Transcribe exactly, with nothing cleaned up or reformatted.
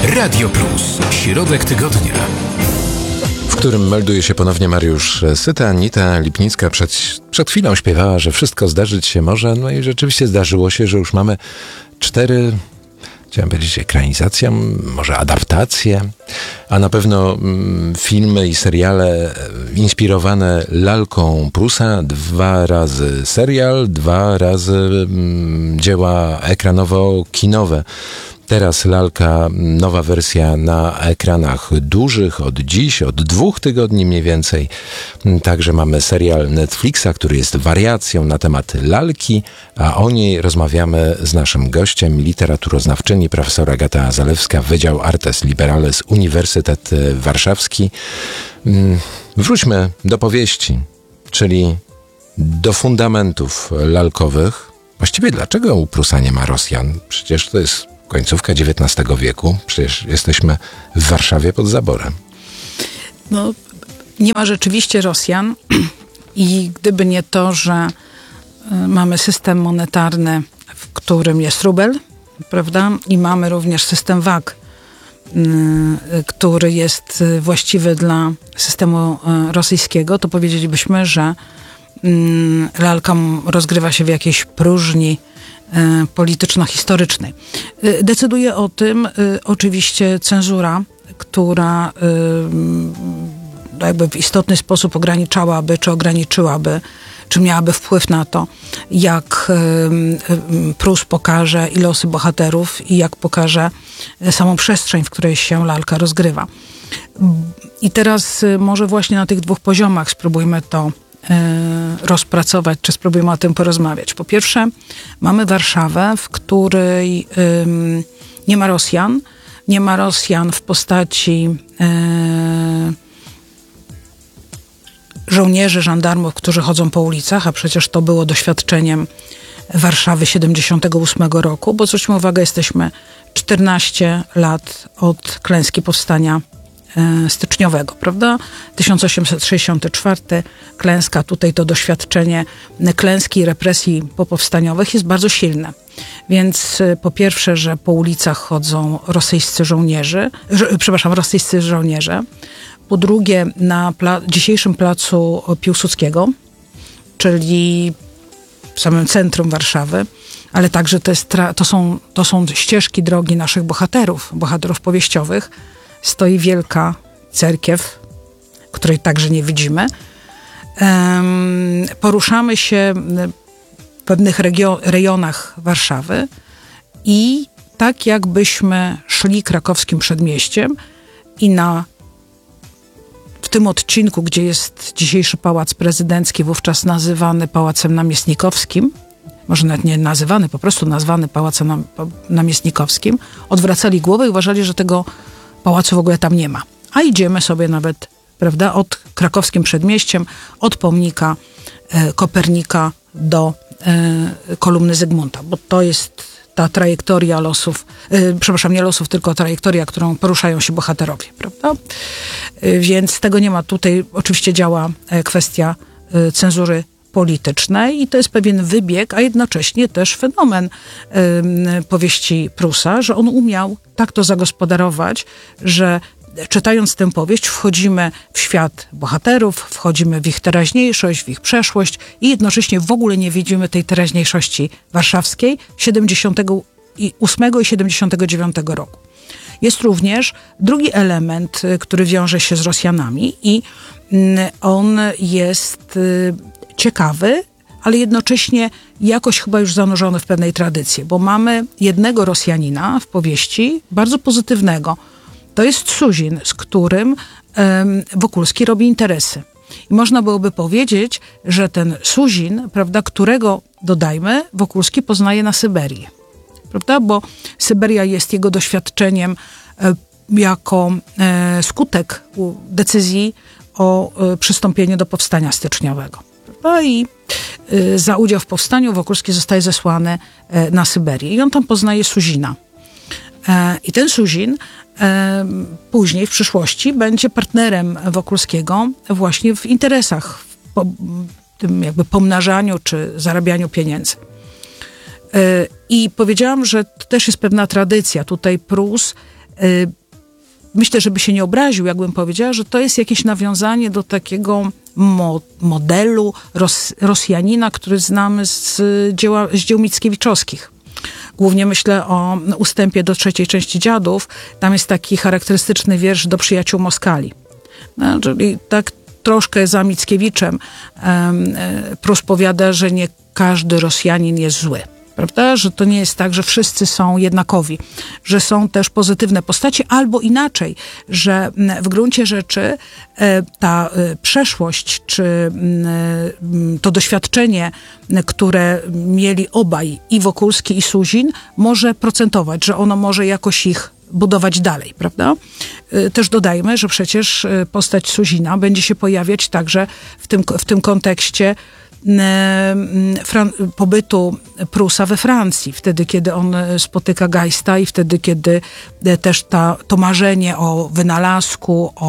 Radio Plus. Środek tygodnia, w którym melduje się ponownie Mariusz Syta. Anita Lipnicka przed, przed chwilą śpiewała, że wszystko zdarzyć się może. No i rzeczywiście zdarzyło się, że już mamy cztery, chciałem powiedzieć, ekranizacje, może adaptacje, a na pewno mm, filmy i seriale inspirowane lalką Prusa. Dwa razy serial, dwa razy mm, dzieła ekranowo-kinowe. Teraz lalka, nowa wersja na ekranach dużych od dziś, od dwóch tygodni mniej więcej. Także mamy serial Netflixa, który jest wariacją na temat lalki, a o niej rozmawiamy z naszym gościem, literaturoznawczyni profesor Agata Zalewska, Wydział Artes Liberales, Uniwersytet Warszawski. Wróćmy do powieści, czyli do fundamentów lalkowych. Właściwie dlaczego u Prusa nie ma Rosjan? Przecież to jest końcówka dziewiętnastego wieku. Przecież jesteśmy w Warszawie pod zaborem. No, nie ma rzeczywiście Rosjan i gdyby nie to, że y, mamy system monetarny, w którym jest rubel, prawda? I mamy również system wag, y, y, który jest y, właściwy dla systemu y, rosyjskiego, to powiedzielibyśmy, że y, lalka rozgrywa się w jakiejś próżni polityczno-historycznej. Decyduje o tym y, oczywiście cenzura, która y, jakby w istotny sposób ograniczałaby, czy ograniczyłaby, czy miałaby wpływ na to, jak y, y, Prus pokaże i losy bohaterów i jak pokaże samą przestrzeń, w której się lalka rozgrywa. I teraz y, może właśnie na tych dwóch poziomach spróbujmy to rozpracować, czy spróbujemy o tym porozmawiać. Po pierwsze, mamy Warszawę, w której ym, nie ma Rosjan. Nie ma Rosjan w postaci yy, żołnierzy, żandarmów, którzy chodzą po ulicach, a przecież to było doświadczeniem Warszawy siedemdziesiątego ósmego roku, bo zwróćmy uwagę, jesteśmy czternaście lat od klęski powstania styczniowego, prawda? tysiąc osiemset sześćdziesiąty czwarty, klęska, tutaj to doświadczenie klęski i represji popowstaniowych jest bardzo silne. Więc po pierwsze, że po ulicach chodzą rosyjscy żołnierze, że, przepraszam, rosyjscy żołnierze. Po drugie, na pla- dzisiejszym placu Piłsudskiego, czyli w samym centrum Warszawy, ale także to, jest tra- to, są, to są ścieżki drogi naszych bohaterów, bohaterów powieściowych, stoi wielka cerkiew, której także nie widzimy. Um, poruszamy się w pewnych regio- rejonach Warszawy i tak jakbyśmy szli krakowskim przedmieściem i na w tym odcinku, gdzie jest dzisiejszy Pałac Prezydencki, wówczas nazywany Pałacem Namiestnikowskim, może nawet nie nazywany, po prostu nazwany Pałacem nam- Namiestnikowskim, odwracali głowę i uważali, że tego pałacu w ogóle tam nie ma. A idziemy sobie nawet, prawda, od krakowskim przedmieściem, od pomnika e, Kopernika do e, kolumny Zygmunta, bo to jest ta trajektoria losów, e, przepraszam, nie losów, tylko trajektoria, którą poruszają się bohaterowie, prawda? E, więc tego nie ma. Tutaj oczywiście działa e, kwestia e, cenzury politycznej i to jest pewien wybieg, a jednocześnie też fenomen y, powieści Prusa, że on umiał tak to zagospodarować, że czytając tę powieść wchodzimy w świat bohaterów, wchodzimy w ich teraźniejszość, w ich przeszłość i jednocześnie w ogóle nie widzimy tej teraźniejszości warszawskiej siedemdziesiątego ósmego i siedemdziesiątego dziewiątego roku. Jest również drugi element, który wiąże się z Rosjanami i on jest ciekawy, ale jednocześnie jakoś chyba już zanurzony w pewnej tradycji, bo mamy jednego Rosjanina w powieści, bardzo pozytywnego. To jest Suzin, z którym um, Wokulski robi interesy. I można byłoby powiedzieć, że ten Suzin, prawda, którego, dodajmy, Wokulski poznaje na Syberii. Prawda? Bo Syberia jest jego doświadczeniem e, jako e, skutek decyzji o e, przystąpieniu do powstania styczniowego. Prawda? I e, za udział w powstaniu Wokulski zostaje zesłany e, na Syberię. I on tam poznaje Suzina. E, I ten Suzin e, później, w przyszłości, będzie partnerem Wokulskiego właśnie w interesach, w po, tym jakby pomnażaniu czy zarabianiu pieniędzy. I powiedziałam, że to też jest pewna tradycja. Tutaj Prus Myślę, żeby się nie obraził, jakbym powiedziała, że to jest jakieś nawiązanie do takiego mo- modelu Ros- Rosjanina, który znamy z, dzieła, z dzieł Mickiewiczowskich. Głównie myślę o ustępie do trzeciej części Dziadów. Tam jest taki charakterystyczny wiersz do przyjaciół Moskali. No, czyli tak troszkę za Mickiewiczem um, Prus powiada, że nie każdy Rosjanin jest zły. Prawda? Że to nie jest tak, że wszyscy są jednakowi, że są też pozytywne postacie, albo inaczej, że w gruncie rzeczy ta przeszłość, czy to doświadczenie, które mieli obaj, i Wokulski, i Suzin, może procentować, że ono może jakoś ich budować dalej, prawda? Też dodajmy, że przecież postać Suzina będzie się pojawiać także w tym, w tym kontekście Fran- pobytu Prusa we Francji, wtedy kiedy on spotyka Geista i wtedy kiedy też ta, to marzenie o wynalazku, o